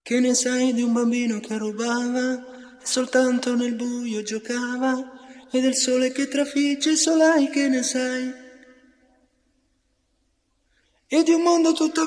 Che ne sai di un bambino che rubava e soltanto nel buio giocava? E del sole che trafigge i solai, che ne sai? E di un mondo tutto